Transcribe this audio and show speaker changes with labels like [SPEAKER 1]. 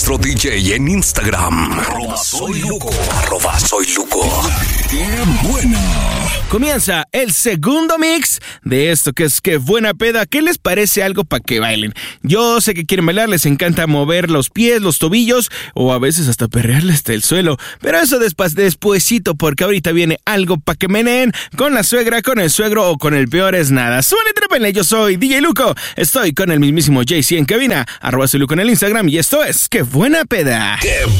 [SPEAKER 1] nuestro DJ en Instagram. @soyluco. @soyluco. ¡Qué buena!
[SPEAKER 2] Comienza el segundo mix de esto que es Qué Buena Peda. ¿Qué les parece algo para que bailen? Yo sé que quieren bailar, les encanta mover los pies, los tobillos o a veces hasta perrearle hasta el suelo. Pero eso despuesito, porque ahorita viene algo para que meneen con la suegra, con el suegro o con el peor es nada. Suene, trépenle, yo soy DJ Luco. Estoy con el mismísimo JC en cabina. @soyluco en el Instagram y esto es Qué Buena Peda.
[SPEAKER 1] ¡Qué